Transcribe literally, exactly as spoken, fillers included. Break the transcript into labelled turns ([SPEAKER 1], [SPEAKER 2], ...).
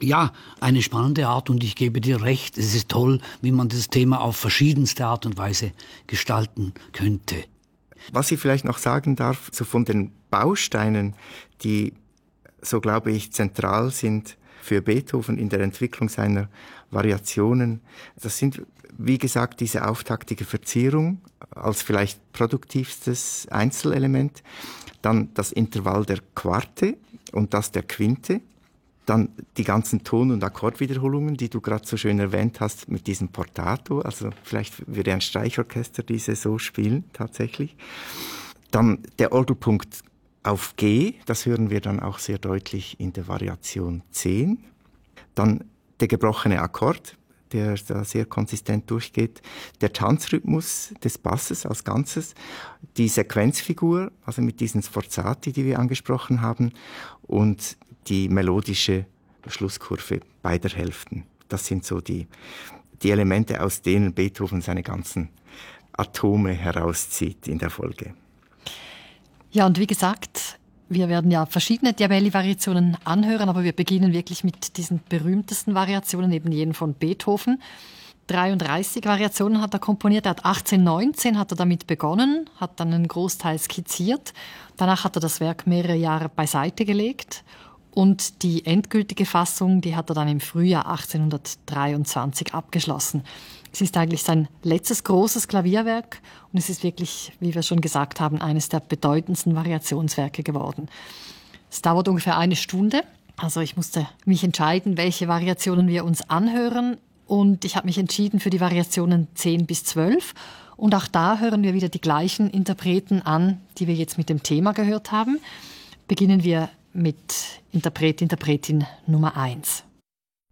[SPEAKER 1] Ja, eine spannende Art und ich gebe dir recht, es ist toll, wie man das Thema auf verschiedenste Art und Weise gestalten könnte.
[SPEAKER 2] Was ich vielleicht noch sagen darf, so von den Bausteinen, die, so glaube ich, zentral sind für Beethoven in der Entwicklung seiner Variationen, das sind, wie gesagt, diese auftaktige Verzierung als vielleicht produktivstes Einzelelement, dann das Intervall der Quarte und das der Quinte, dann die ganzen Ton- und Akkordwiederholungen, die du gerade so schön erwähnt hast mit diesem Portato, also vielleicht würde ein Streichorchester diese so spielen tatsächlich. Dann der Orgelpunkt auf G, das hören wir dann auch sehr deutlich in der Variation zehn. Dann der gebrochene Akkord, der da sehr konsistent durchgeht. Der Tanzrhythmus des Basses als Ganzes. Die Sequenzfigur, also mit diesen Sforzati, die wir angesprochen haben. Und die melodische Schlusskurve beider Hälften. Das sind so die, die Elemente, aus denen Beethoven seine ganzen Atome herauszieht in der Folge.
[SPEAKER 3] Ja, und wie gesagt, wir werden ja verschiedene Diabelli-Variationen anhören, aber wir beginnen wirklich mit diesen berühmtesten Variationen, eben jenen von Beethoven. dreiunddreißig Variationen hat er komponiert. Er hat achtzehn, neunzehn hat er damit begonnen, hat dann einen Großteil skizziert. Danach hat er das Werk mehrere Jahre beiseite gelegt. Und die endgültige Fassung, die hat er dann im Frühjahr achtzehnhundertdreiundzwanzig abgeschlossen. Es ist eigentlich sein letztes großes Klavierwerk und es ist wirklich, wie wir schon gesagt haben, eines der bedeutendsten Variationswerke geworden. Es dauert ungefähr eine Stunde. Also ich musste mich entscheiden, welche Variationen wir uns anhören. Und ich habe mich entschieden für die Variationen zehn bis zwölf. Und auch da hören wir wieder die gleichen Interpreten an, die wir jetzt mit dem Thema gehört haben. Beginnen wir mit Interpret, Interpretin Nummer eins.